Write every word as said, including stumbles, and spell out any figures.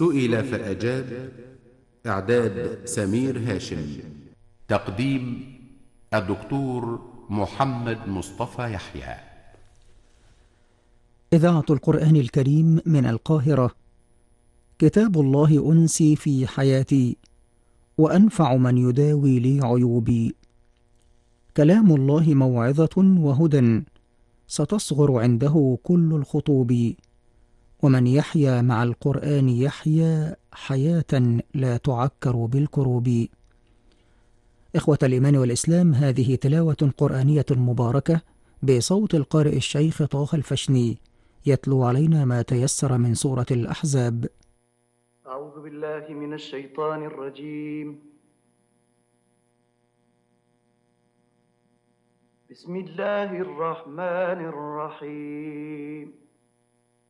سئل فأجاب. إعداد سمير هاشم. تقديم الدكتور محمد مصطفى يحيى. إذاعة القرآن الكريم من القاهرة. كتاب الله أنسي في حياتي، وأنفع من يداوي لي عيوبي. كلام الله موعظة وهدى، ستصغر عنده كل الخطوب. ومن يحيا مع القرآن يحيا حياة لا تعكر بالكروب. إخوة الإيمان والإسلام، هذه تلاوة قرآنية مباركة بصوت القارئ الشيخ طه الفشني، يتلو علينا ما تيسر من سورة الأحزاب. أعوذ بالله من الشيطان الرجيم. بسم الله الرحمن الرحيم.